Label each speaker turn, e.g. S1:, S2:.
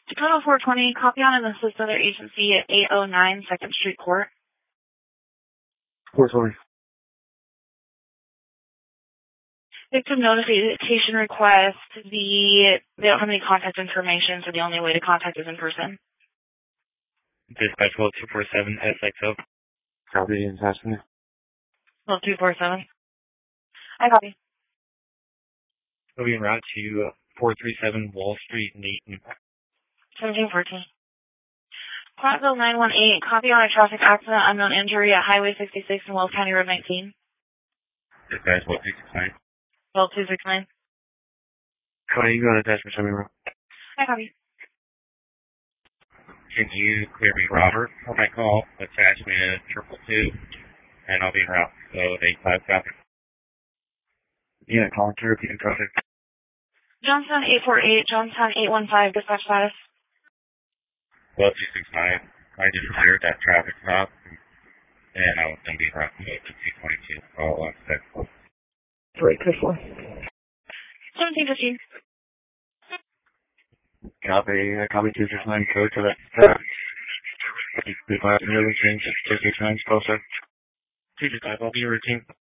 S1: Dakota 420, copy on an assist other agency at 809 2nd Street Court.
S2: 420.
S1: Victim notification request. They don't have any contact information, so the only way to contact is in person.
S3: Dispatch 247 SXO.
S2: Copy and attachment.
S1: 247. I copy.
S3: We'll be en route to 437 Wall Street, Dayton.
S1: 1714. Platteville 918, copy on a traffic accident, unknown injury at Highway 66 and Wells County Road 19.
S3: Dispatch 1269.
S1: 12269.
S2: Cody, you got an attachment, show me, bro.
S1: I copy.
S3: Can you clear me, Robert, for my call? Attachment 222, and I'll be en route. So 85 copy.
S2: Yeah, calling to repeat traffic.
S1: Johnstown 848, Johnstown 815, dispatch status.
S3: 12269. I just cleared that traffic stop, and I was going to be en route to 222. All on set.
S2: Right, push one.
S1: 1715.
S2: Copy 269 code for that. Nearly change 269 closer.
S3: 225, I'll be your routine.